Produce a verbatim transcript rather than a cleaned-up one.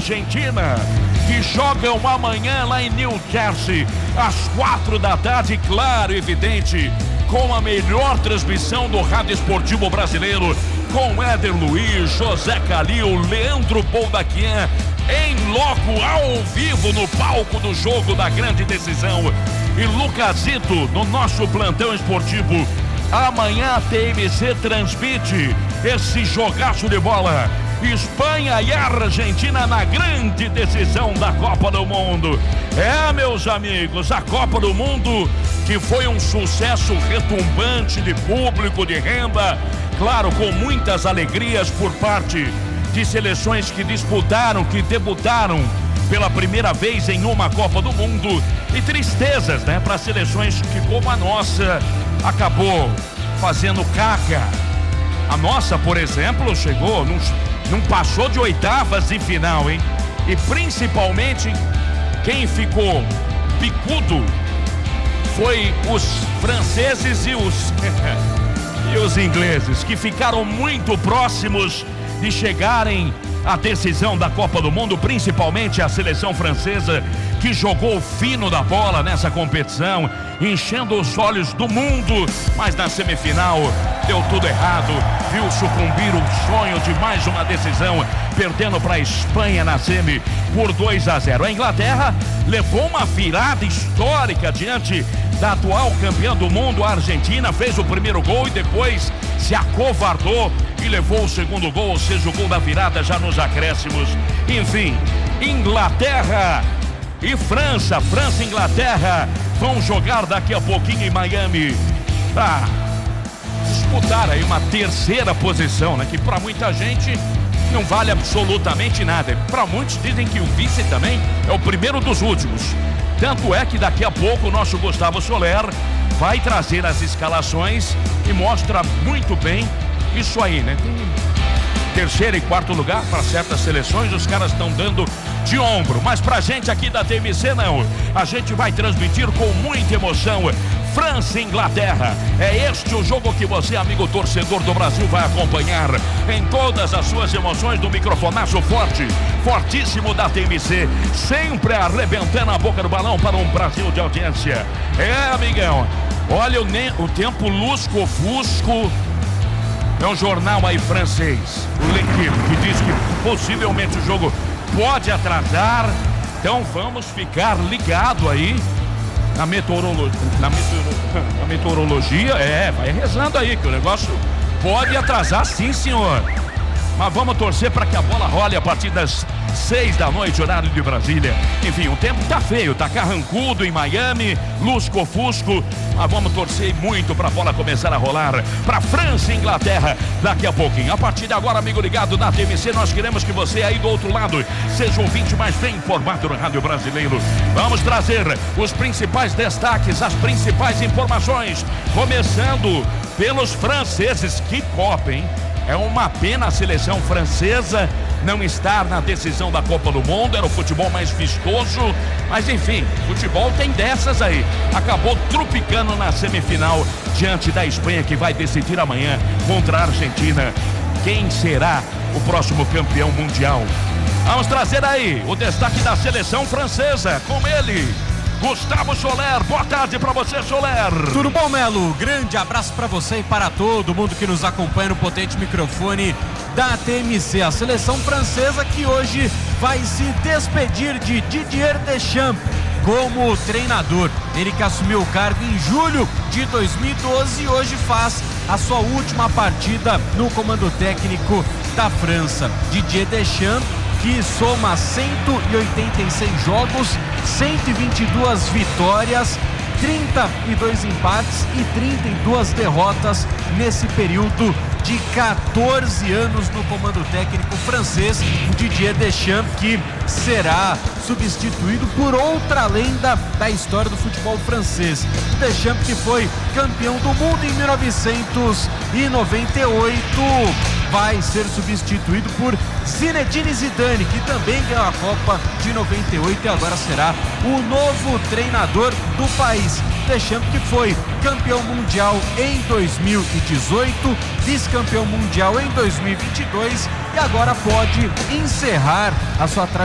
Argentina, que jogam amanhã lá em New Jersey, às quatro da tarde, claro, evidente, com a melhor transmissão do rádio esportivo brasileiro, com Éder Luiz, José Calil, Leandro Boldaquian, em loco, ao vivo, no palco do jogo da grande decisão. E Lucasito, no nosso plantão esportivo. Amanhã a T M C transmite esse jogaço de bola. Espanha e Argentina na grande decisão da Copa do Mundo. É, meus amigos, a Copa do Mundo que foi um sucesso retumbante de público, de renda, claro, com muitas alegrias por parte de seleções que disputaram, que debutaram pela primeira vez em uma Copa do Mundo, e tristezas, né, para seleções que, como a nossa, acabou fazendo caca. A nossa, por exemplo, chegou, não, não passou de oitavas de final, hein? E principalmente quem ficou picudo foi os franceses e os e os ingleses, que ficaram muito próximos de chegarem à decisão da Copa do Mundo, principalmente a seleção francesa, que jogou fino da bola nessa competição, enchendo os olhos do mundo, mas na semifinal deu tudo errado, viu sucumbir o sonho de mais uma decisão, perdendo para a Espanha na semi por dois a zero. A Inglaterra levou uma virada histórica diante da atual campeã do mundo, a Argentina, fez o primeiro gol e depois se acovardou e levou o segundo gol, ou seja, o gol da virada já nos acréscimos. Enfim, Inglaterra e França, França e Inglaterra vão jogar daqui a pouquinho em Miami para disputar aí uma terceira posição, né? Que para muita gente não vale absolutamente nada. Para muitos dizem que o vice também é o primeiro dos últimos. Tanto é que daqui a pouco o nosso Gustavo Soler vai trazer as escalações e mostra muito bem isso aí, né? Tem terceiro e quarto lugar para certas seleções, os caras estão dando de ombro, mas pra gente aqui da T M C não. A gente vai transmitir com muita emoção França e Inglaterra. É este o jogo que você, amigo torcedor do Brasil, vai acompanhar em todas as suas emoções do microfonaço forte, fortíssimo da T M C, sempre arrebentando a boca do balão para um Brasil de audiência. É, amigão, olha o, ne- o tempo lusco-fusco. É um jornal aí francês, o L'Equipe, que diz que possivelmente o jogo pode atrasar. Então vamos ficar ligado aí na meteorologia, na, meteoro, na meteorologia, é, vai rezando aí que o negócio pode atrasar, sim, senhor. Mas vamos torcer para que a bola role a partir das seis da noite, horário de Brasília. Enfim, o tempo tá feio, tá carrancudo em Miami, lusco-fusco, mas vamos torcer muito para a bola começar a rolar para França e Inglaterra daqui a pouquinho. A partir de agora, amigo ligado na T M C, nós queremos que você aí do outro lado seja um ouvinte mais bem informado no rádio brasileiro. Vamos trazer os principais destaques, as principais informações, começando pelos franceses. Que Copa, hein? É uma pena a seleção francesa não estar na decisão da Copa do Mundo, era o futebol mais vistoso, mas enfim, futebol tem dessas aí. Acabou trupicando na semifinal diante da Espanha, que vai decidir amanhã contra a Argentina quem será o próximo campeão mundial. Vamos trazer aí o destaque da seleção francesa, com ele, Gustavo Soler. Boa tarde para você, Soler. Tudo bom, Melo? Grande abraço para você e para todo mundo que nos acompanha no potente microfone da T M C. A seleção francesa que hoje vai se despedir de Didier Deschamps como treinador. Ele que assumiu o cargo em julho de dois mil e doze e hoje faz a sua última partida no comando técnico da França. Didier Deschamps, que soma cento e oitenta e seis jogos, cento e vinte e duas vitórias, trinta e dois empates e trinta e duas derrotas nesse período de quatorze anos no comando técnico francês. O Didier Deschamps, que será substituído por outra lenda da história do futebol francês. O Deschamps, que foi campeão do mundo em mil novecentos e noventa e oito, vai ser substituído por Zinedine Zidane, que também ganhou a Copa de noventa e oito e agora será o novo treinador do país. Deschamps, que foi campeão mundial em dois mil e dezoito, vice-campeão mundial em dois mil e vinte e dois e agora pode encerrar a sua trajetória